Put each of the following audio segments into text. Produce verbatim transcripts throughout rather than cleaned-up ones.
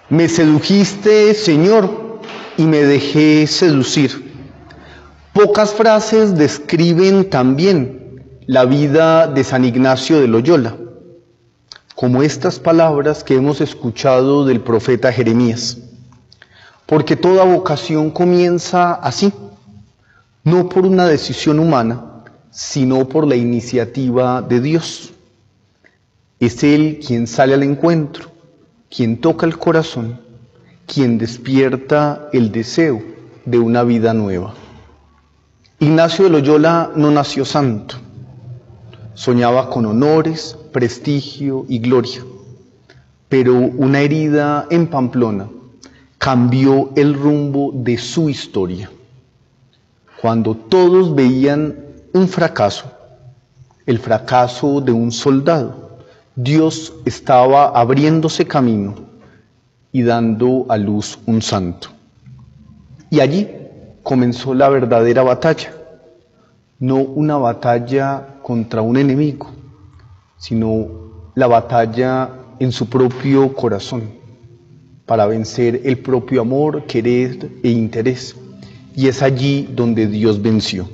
Me sedujiste, Señor, y me dejé seducir. Pocas frases describen también la vida de San Ignacio de Loyola, como estas palabras que hemos escuchado del profeta Jeremías. Porque toda vocación comienza así, no por una decisión humana, sino por la iniciativa de Dios. Es Él quien sale al encuentro, quien toca el corazón, quien despierta el deseo de una vida nueva. Ignacio de Loyola no nació santo, soñaba con honores, prestigio y gloria, pero una herida en Pamplona cambió el rumbo de su historia. Cuando todos veían un fracaso, el fracaso de un soldado, Dios estaba abriéndose camino y dando a luz un santo. Y allí comenzó la verdadera batalla, no una batalla contra un enemigo, sino la batalla en su propio corazón, para vencer el propio amor, querer e interés. Y es allí donde Dios venció.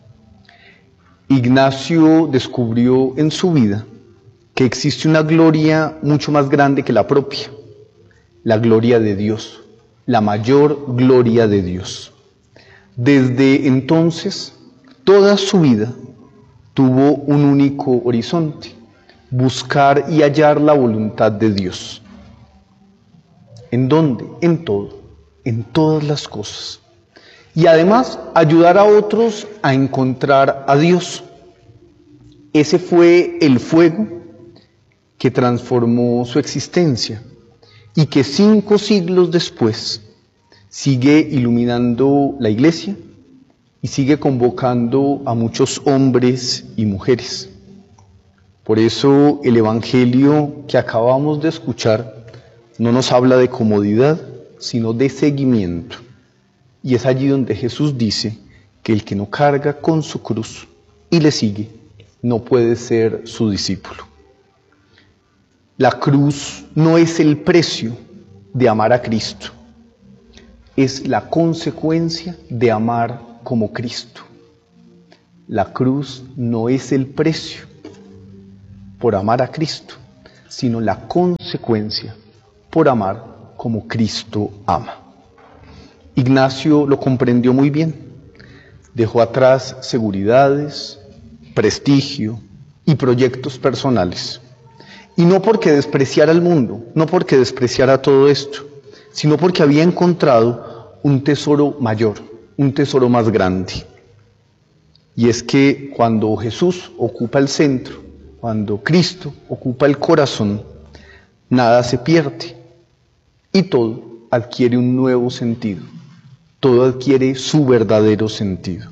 Ignacio descubrió en su vida que existe una gloria mucho más grande que la propia, la gloria de Dios, la mayor gloria de Dios. Desde entonces, toda su vida tuvo un único horizonte: buscar y hallar la voluntad de Dios. ¿En dónde? En todo, en todas las cosas. Y además, ayudar a otros a encontrar a Dios. Ese fue el fuego que transformó su existencia y que cinco siglos después sigue iluminando la Iglesia y sigue convocando a muchos hombres y mujeres. Por eso el Evangelio que acabamos de escuchar no nos habla de comodidad, sino de seguimiento. Y es allí donde Jesús dice que el que no carga con su cruz y le sigue, no puede ser su discípulo. La cruz no es el precio de amar a Cristo, es la consecuencia de amar como Cristo. La cruz no es el precio por amar a Cristo, sino la consecuencia por amar como Cristo ama. Ignacio lo comprendió muy bien. Dejó atrás seguridades, prestigio y proyectos personales. Y no porque despreciara al mundo, no porque despreciara todo esto, sino porque había encontrado un tesoro mayor, un tesoro más grande. Y es que cuando Jesús ocupa el centro, cuando Cristo ocupa el corazón, nada se pierde y todo adquiere un nuevo sentido, todo adquiere su verdadero sentido.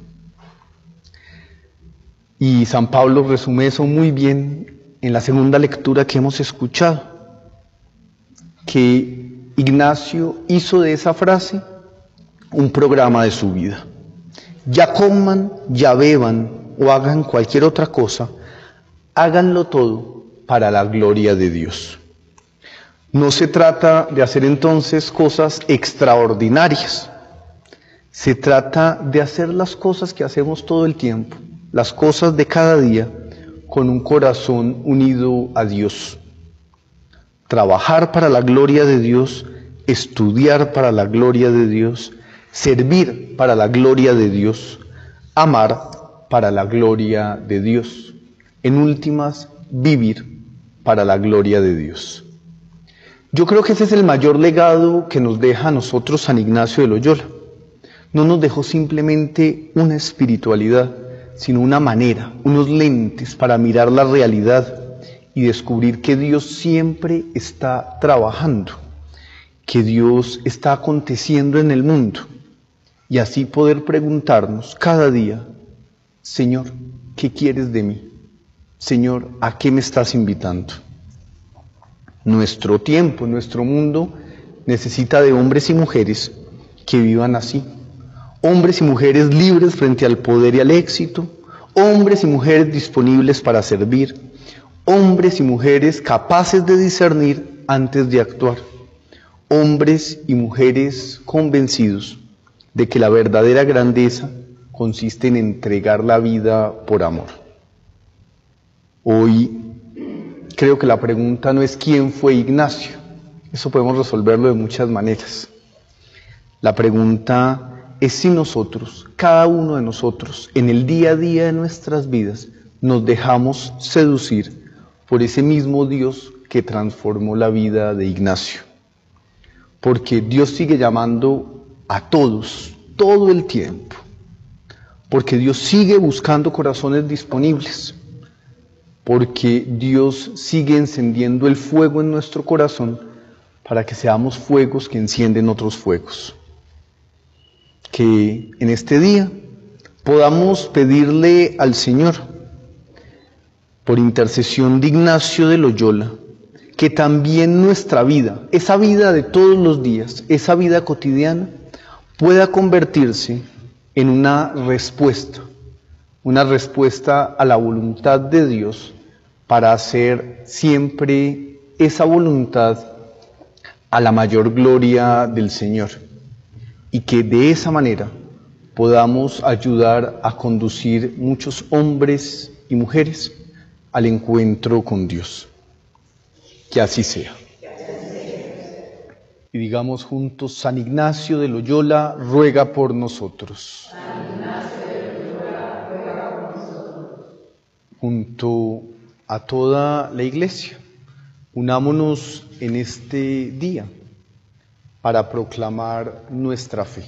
Y San Pablo resume eso muy bien en la segunda lectura que hemos escuchado, que Ignacio hizo de esa frase un programa de su vida. Ya coman, ya beban o hagan cualquier otra cosa, háganlo todo para la gloria de Dios. No se trata de hacer entonces cosas extraordinarias, se trata de hacer las cosas que hacemos todo el tiempo, las cosas de cada día, con un corazón unido a Dios. Trabajar para la gloria de Dios, estudiar para la gloria de Dios, servir para la gloria de Dios, amar para la gloria de Dios. En últimas, vivir para la gloria de Dios. Yo creo que ese es el mayor legado que nos deja a nosotros San Ignacio de Loyola. No nos dejó simplemente una espiritualidad, sino una manera, unos lentes para mirar la realidad y descubrir que Dios siempre está trabajando, que Dios está aconteciendo en el mundo, y así poder preguntarnos cada día: Señor, ¿qué quieres de mí? Señor, ¿a qué me estás invitando? Nuestro tiempo, nuestro mundo necesita de hombres y mujeres que vivan así. Hombres y mujeres libres frente al poder y al éxito, hombres y mujeres disponibles para servir, hombres y mujeres capaces de discernir antes de actuar, hombres y mujeres convencidos de que la verdadera grandeza consiste en entregar la vida por amor. Hoy creo que la pregunta no es quién fue Ignacio, eso podemos resolverlo de muchas maneras. La pregunta es si nosotros, cada uno de nosotros, en el día a día de nuestras vidas, nos dejamos seducir por ese mismo Dios que transformó la vida de Ignacio. Porque Dios sigue llamando a todos, todo el tiempo. Porque Dios sigue buscando corazones disponibles. Porque Dios sigue encendiendo el fuego en nuestro corazón para que seamos fuegos que encienden otros fuegos. Que en este día podamos pedirle al Señor, por intercesión de Ignacio de Loyola, que también nuestra vida, esa vida de todos los días, esa vida cotidiana, pueda convertirse en una respuesta, una respuesta a la voluntad de Dios para hacer siempre esa voluntad a la mayor gloria del Señor. Y que de esa manera podamos ayudar a conducir muchos hombres y mujeres al encuentro con Dios. Que así sea. Y digamos juntos: San Ignacio de Loyola, ruega por nosotros. San Ignacio de Loyola, ruega por nosotros. Junto a toda la Iglesia, unámonos en este día para proclamar nuestra fe.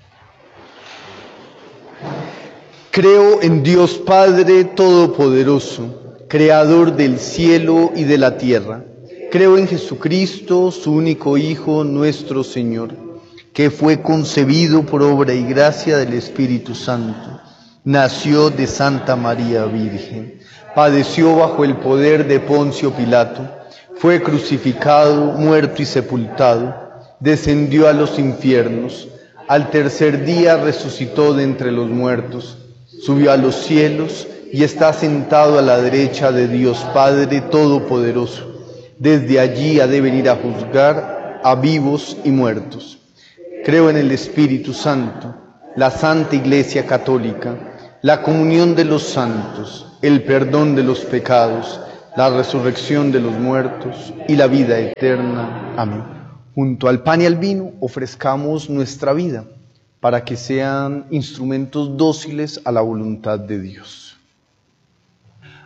Creo en Dios Padre Todopoderoso, Creador del cielo y de la tierra. Creo en Jesucristo, su único Hijo, nuestro Señor, que fue concebido por obra y gracia del Espíritu Santo. Nació de Santa María Virgen, padeció bajo el poder de Poncio Pilato, fue crucificado, muerto y sepultado, descendió a los infiernos, al tercer día resucitó de entre los muertos, subió a los cielos y está sentado a la derecha de Dios Padre Todopoderoso. Desde allí ha de venir a juzgar a vivos y muertos. Creo en el Espíritu Santo, la Santa Iglesia Católica, la comunión de los santos, el perdón de los pecados, la resurrección de los muertos y la vida eterna. Amén. Junto al pan y al vino ofrezcamos nuestra vida para que sean instrumentos dóciles a la voluntad de Dios.